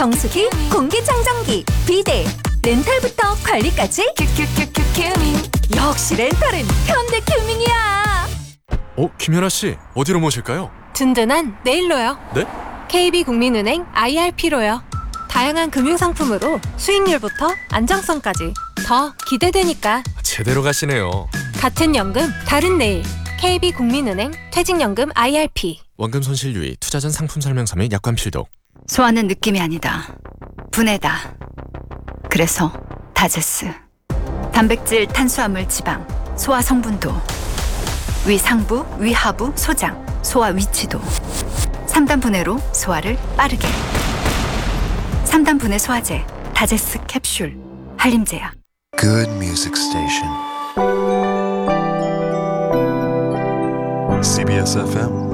정수기, 공기청정기, 비데, 렌탈부터 관리까지 큐큐큐큐 큐밍. 역시 렌탈은 현대큐밍이야. 김연아씨, 어디로 모실까요? 든든한 내일로요. 네? KB국민은행 IRP로요. 다양한 금융상품으로 수익률부터 안정성까지 더 기대되니까. 제대로 가시네요. 같은 연금, 다른 내일. KB국민은행 퇴직연금 IRP. 원금 손실 유의, 투자 전 상품 설명서 및 약관 필독. 소화는 느낌이 아니다. 분해다. 그래서 다제스. 단백질, 탄수화물, 지방, 소화 성분도, 위상부, 위하부, 소장, 소화 위치도. 3단 분해로 소화를 빠르게. 3단 분해 소화제, 다제스 캡슐, 한림제약. Good music station. CBS FM